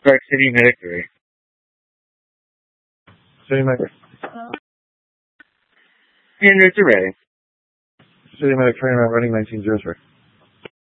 Park City Medic 3. City Medic. 300 to ready. City Medic 3, running 1903.